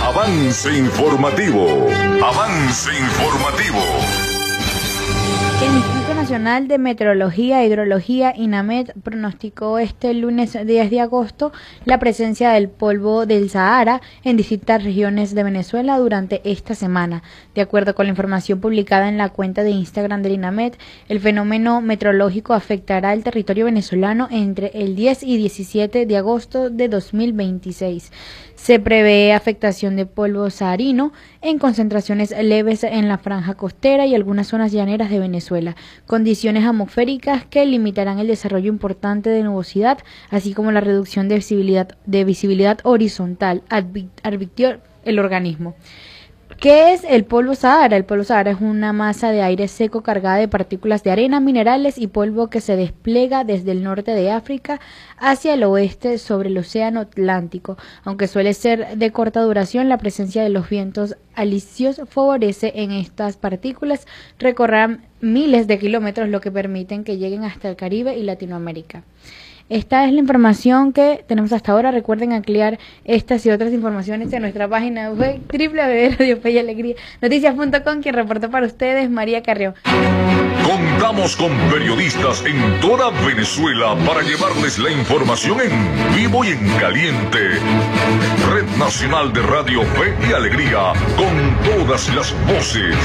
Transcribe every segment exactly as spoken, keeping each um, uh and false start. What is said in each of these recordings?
Avance informativo. Avance informativo. El Instituto Nacional de Meteorología e Hidrología, INAMED, pronosticó este lunes diez de agosto la presencia del polvo del Sahara en distintas regiones de Venezuela durante esta semana. De acuerdo con la información publicada en la cuenta de Instagram del INAMED, el fenómeno meteorológico afectará el territorio venezolano entre el diez y diecisiete de agosto de dos mil veintiséis. Se prevé afectación de polvo saharino en concentraciones leves en la franja costera y algunas zonas llaneras de Venezuela, condiciones atmosféricas que limitarán el desarrollo importante de nubosidad, así como la reducción de visibilidad, de visibilidad horizontal, advirtió el organismo. ¿Qué es el polvo Sahara? El polvo Sahara es una masa de aire seco cargada de partículas de arena, minerales y polvo que se despliega desde el norte de África hacia el oeste sobre el océano Atlántico. Aunque suele ser de corta duración, la presencia de los vientos alisios favorece en estas partículas recorrer miles de kilómetros, lo que permiten que lleguen hasta el Caribe y Latinoamérica. Esta es la información que tenemos hasta ahora. Recuerden ampliar estas y otras informaciones en nuestra página web doble u doble u doble u punto radio fe y alegría noticias punto com. Quien reportó para ustedes, María Carrión. Contamos con periodistas en toda Venezuela para llevarles la información en vivo y en caliente. Red Nacional de Radio Fe y Alegría, con todas las voces.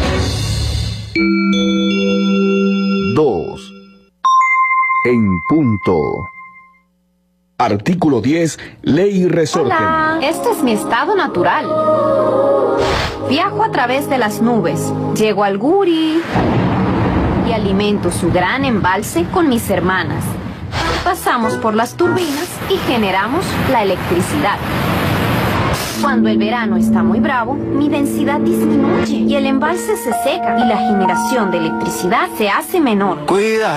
Dos. En punto. Artículo diez. Ley Resorte. Hola, este es mi estado natural. Viajo a través de las nubes, llego al Guri y alimento su gran embalse con mis hermanas. Pasamos por las turbinas y generamos la electricidad. Cuando el verano está muy bravo, mi densidad disminuye y el embalse se seca y la generación de electricidad se hace menor. Cuida.